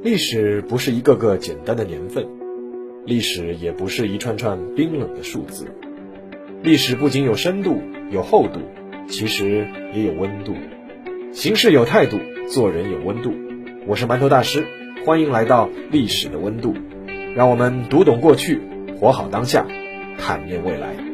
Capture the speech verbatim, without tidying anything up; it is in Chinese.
历史不是一个个简单的年份，历史也不是一串串冰冷的数字。历史不仅有深度有厚度，其实也有温度。行事有态度，做人有温度。我是馒头大师，欢迎来到历史的温度，让我们读懂过去，活好当下，坦面未来。